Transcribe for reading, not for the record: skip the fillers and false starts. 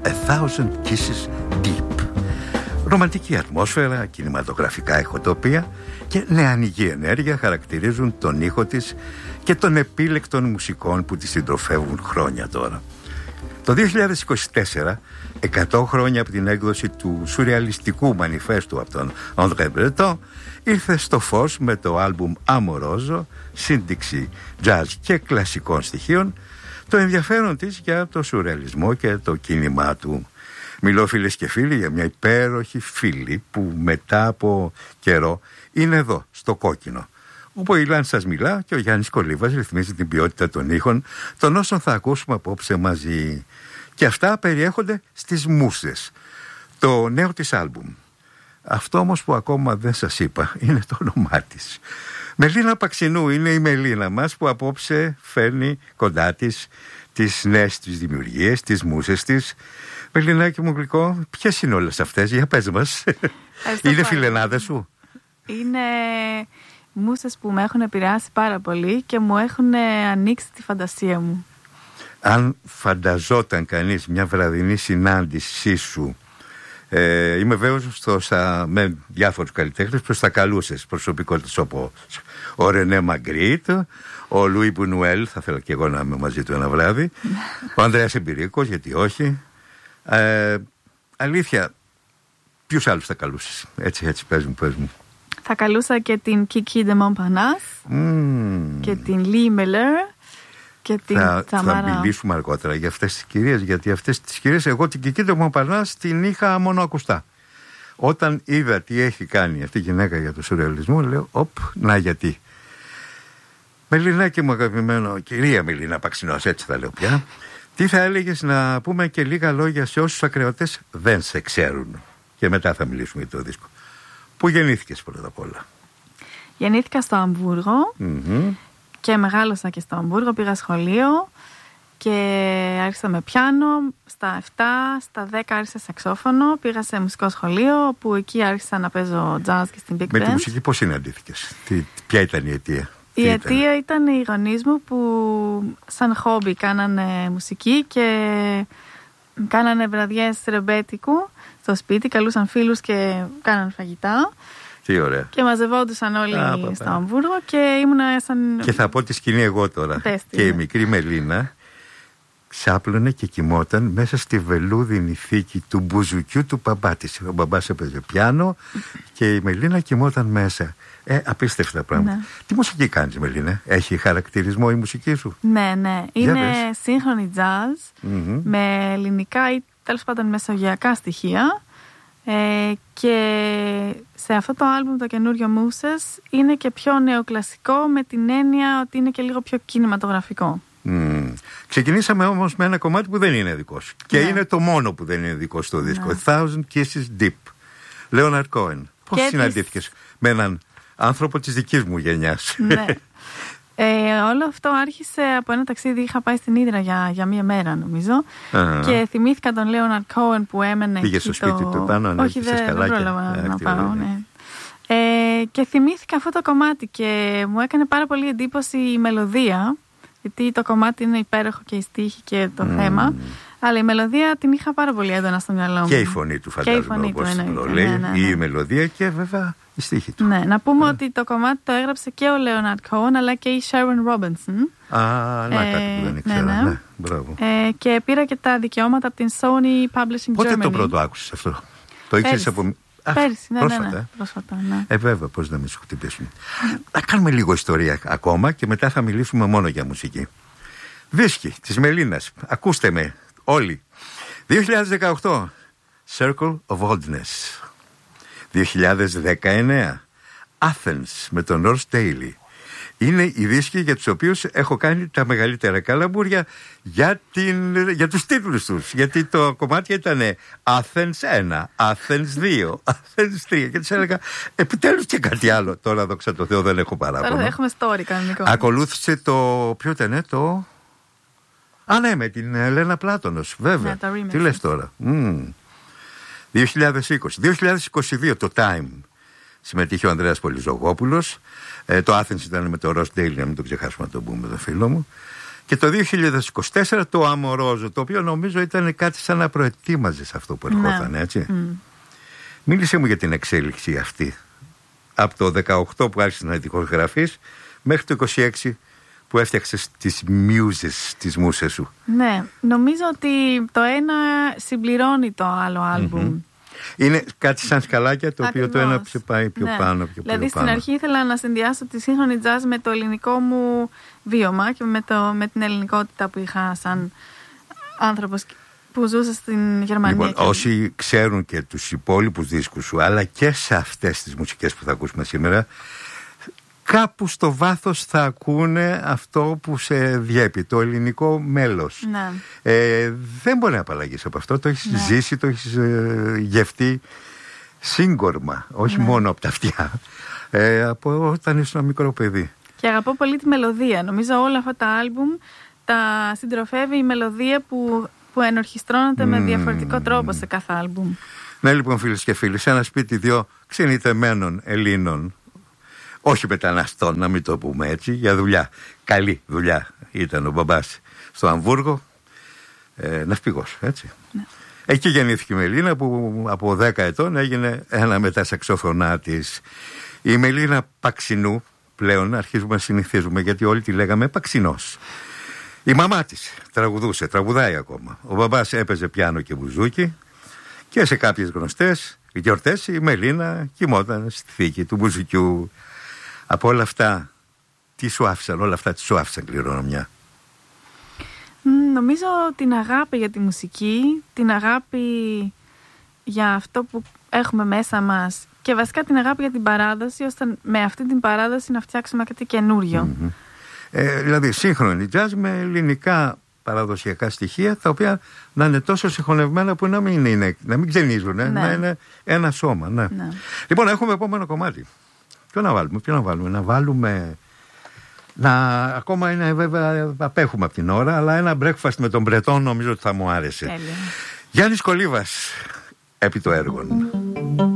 A Thousand Kisses Deep. Ρομαντική ατμόσφαιρα, κινηματογραφικά ηχοτοπία και νεανική ενέργεια χαρακτηρίζουν τον ήχο της και των επίλεκτων μουσικών που τη συντροφεύουν χρόνια τώρα. Το 2024, 100 χρόνια από την έκδοση του σουρεαλιστικού μανιφέστου από τον André Breton, ήρθε στο φως με το άλμπουμ Amoroso, σύνδεξη jazz και κλασικών στοιχείων, το ενδιαφέρον της για το σουρεαλισμό και το κίνημά του. Μιλώ, φίλες και φίλοι, για μια υπέροχη φίλη που μετά από καιρό είναι εδώ, στο κόκκινο, όπου η Λάνη σας μιλά και ο Γιάννης Κολίβας ρυθμίζει την ποιότητα των ήχων των όσων θα ακούσουμε απόψε μαζί. Και αυτά περιέχονται στις μουσες, το νέο της άλμπουμ. Αυτό όμως που ακόμα δεν σας είπα είναι το όνομά της. Μελίνα Παξινού είναι η Μελίνα μας που απόψε φέρνει κοντά της τις νέες της δημιουργίες, τις μουσες της. Μελινάκι μου γλυκό, ποιες είναι όλες αυτές, για πες μας. Είναι φιλενάδες σου? Είναι μουσες που με έχουν επηρεάσει πάρα πολύ και μου έχουν ανοίξει τη φαντασία μου. Αν φανταζόταν κανείς μια βραδινή συνάντησή σου, είμαι βέβαιος με διάφορους καλλιτέχνες προς τα καλούσες προσωπικότητες όπως ο Ρενέ Μαγκρίτ, ο Λουί Μπουνουέλ, θα θέλω και εγώ να είμαι μαζί του ένα βράδυ, ο Ανδρέας Εμπειρίκος, γιατί όχι. Αλήθεια, ποιους άλλους θα καλούσες? Έτσι πες μου. Θα καλούσα και την Kiki de Montparnasse και την Lee Miller και την θα μιλήσουμε αργότερα για αυτές τις κυρίες, γιατί αυτές τις κυρίες, εγώ την Kiki de Montparnasse την είχα μόνο ακουστά. Όταν είδα τι έχει κάνει αυτή η γυναίκα για το σουρεαλισμό, λέω να γιατί. Μελινάκι μου αγαπημένο, κυρία Μελίνα Παξινός, έτσι θα λέω πια, τι θα έλεγες να πούμε και λίγα λόγια σε όσους ακροατές δεν σε ξέρουν, και μετά θα μιλήσουμε για το δίσκο. Πού γεννήθηκες πρώτα απ' όλα? Γεννήθηκα στο Αμβούργο και μεγάλωσα και στο Αμβούργο, πήγα σχολείο και άρχισα με πιάνο στα 7, στα 10 άρχισα σαξόφωνο, πήγα σε μουσικό σχολείο όπου εκεί άρχισα να παίζω jazz και στην Big Band. Με τη μουσική πώς συναντήθηκες? Ποια ήταν η αιτία? Η αιτία ήταν οι γονείς μου που σαν χόμπι κάνανε μουσική και κάνανε βραδιές ρεμπέτικου στο σπίτι, καλούσαν φίλους και κάνανε φαγητά. Τι ωραία. Και μαζευόντουσαν όλοι στο Αμβούργο και ήμουνα σαν... Και θα πω τη σκηνή εγώ τώρα. Και η μικρή Μελίνα ξάπλωνε και κοιμόταν μέσα στη βελούδινη θήκη του μπουζουκιού του μπαμπά της. Ο μπαμπάς έπαιζε πιάνο και η Μελίνα κοιμόταν μέσα. Απίστευτα πράγματα. Ναι. Τι μουσική κάνεις, Μελίνα? Έχει χαρακτηρισμό η μουσική σου? Ναι. Είναι σύγχρονη jazz με ελληνικά ή τέλος πάντων μεσογειακά στοιχεία. Και σε αυτό το άλμπουμ το καινούριο Μούσες είναι και πιο νεοκλασικό, με την έννοια ότι είναι και λίγο πιο κινηματογραφικό. Ξεκινήσαμε όμως με ένα κομμάτι που δεν είναι δικό σου. Και είναι το μόνο που δεν είναι δικό στο δίσκο. A Thousand Kisses Deep, Leonard Cohen. Πώς συναντήθηκες με έναν άνθρωπο της δικής μου γενιάς? Ναι. Όλο αυτό άρχισε από ένα ταξίδι. Είχα πάει στην Ύδρα για μία μέρα, νομίζω. Και θυμήθηκα τον Leonard Cohen που έμενε. Πήγε στο σπίτι του πάνω? Όχι, δεν πρόλαβα να πάω. Ναι. Και θυμήθηκα αυτό το κομμάτι και μου έκανε πάρα πολύ εντύπωση η μελωδία. Γιατί το κομμάτι είναι υπέροχο και η στίχη και το θέμα. Αλλά η μελωδία την είχα πάρα πολύ έντονα στο μυαλό μου. Και η φωνή του, φαντάζομαι, όπως το λέει. Η μελωδία και βέβαια η στίχη του. Ναι, να πούμε ότι το κομμάτι το έγραψε και ο Leonard Cohen αλλά και η Sharon Robinson. Κάτι που δεν ήξερα. Ναι, μπράβο. Και πήρα και τα δικαιώματα από την Sony Publishing Germany. Πότε το πρώτο άκουσες αυτό? Το ήξερες από... Πέρυσι, πρόσφατα. Βέβαια, πώς να μην σου χτυπήσουν. Να κάνουμε λίγο ιστορία ακόμα και μετά θα μιλήσουμε μόνο για μουσική. Δίσκη της Μελίνας. Ακούστε με όλοι. 2018 Circle of Oldness. 2019 Athens με τον Ross Daly. Είναι οι δίσκοι για τους οποίους έχω κάνει τα μεγαλύτερα καλαμπούρια για τους τίτλους τους. Γιατί το κομμάτι ήταν Athens 1, Athens 2, Athens 3. Και τους έλεγα επιτέλους και κάτι άλλο. Τώρα δόξα τω Θεώ δεν έχω παράπονο. Τώρα έχουμε story κανονικό. Ακολούθησε το... Ποιο ήταν το... ναι, με την Ελένα Πλάτωνος, βέβαια. Τι λες τώρα? 2022 το Time. Συμμετείχε ο Ανδρέας Πολυζωγόπουλος. Το Athens ήταν με το Ross Daly, να μην το ξεχάσουμε να το πούμε, τον φίλο μου. Και το 2024 το Αμορόζο, το οποίο νομίζω ήταν κάτι σαν να προετοίμαζες αυτό που ερχόταν, έτσι. Μίλησε μου για την εξέλιξη αυτή. Από το 18 που άρχισες να ηχογραφείς μέχρι το 26 που έφτιαξες τις μιούζες, τις μούσες σου. Ναι, νομίζω ότι το ένα συμπληρώνει το άλλο άλμπουμ. Είναι κάτι σαν σκαλάκια, το οποίο το ένα πάει πιο πάνω, πιο δηλαδή στην αρχή ήθελα να συνδυάσω τη σύγχρονη jazz με το ελληνικό μου βίωμα και με την ελληνικότητα που είχα σαν άνθρωπος που ζούσα στην Γερμανία. Λοιπόν, όσοι ξέρουν και τους υπόλοιπους δίσκους σου, αλλά και σε αυτές τις μουσικές που θα ακούσουμε σήμερα, κάπου στο βάθος θα ακούνε αυτό που σε διέπει, το ελληνικό μέλος. Ναι. Δεν μπορεί να απαλλαγείς από αυτό, το έχεις ζήσει, το έχεις γευτεί σύγκορμα, όχι μόνο από τα αυτιά, από όταν ήσουν ένα μικρό παιδί. Και αγαπώ πολύ τη μελωδία. Νομίζω όλα αυτά τα άλμπουμ τα συντροφεύει η μελωδία που ενορχιστρώνεται με διαφορετικό τρόπο σε κάθε άλμπουμ. Ναι, λοιπόν, φίλες και φίλοι, σε ένα σπίτι δύο ξενιτεμένων Ελλήνων, όχι μεταναστών, να μην το πούμε έτσι, για δουλειά. Καλή δουλειά ήταν ο μπαμπάς στο Αμβούργο, ναυπηγός, έτσι. Ναι. Εκεί γεννήθηκε η Μελίνα που από 10 ετών έγινε ένα μετασαξόφωνά της. Η Μελίνα Παξινού, πλέον αρχίζουμε να συνηθίζουμε, γιατί όλοι τη λέγαμε Παξινός. Η μαμά της τραγουδάει ακόμα. Ο μπαμπάς έπαιζε πιάνο και μπουζούκι και σε κάποιες γνωστές γιορτές η Μελίνα κοιμόταν στη θήκη του μπουζουκιού. Από όλα αυτά, τι σου άφησαν, όλα αυτά τι σου άφησαν κληρονομιά? Νομίζω την αγάπη για τη μουσική, την αγάπη για αυτό που έχουμε μέσα μας και βασικά την αγάπη για την παράδοση, ώστε με αυτή την παράδοση να φτιάξουμε κάτι καινούριο. Δηλαδή σύγχρονη jazz με ελληνικά παραδοσιακά στοιχεία, τα οποία να είναι τόσο συγχωνευμένα που να μην ξενίζουν, να είναι ένα σώμα. Ναι. Λοιπόν, έχουμε επόμενο κομμάτι. Ποιο να βάλουμε, ακόμα είναι βέβαια, απέχουμε από την ώρα, αλλά ένα breakfast με τον Μπρετόν νομίζω ότι θα μου άρεσε. Γιάννης Κολίβας, επί το έργο.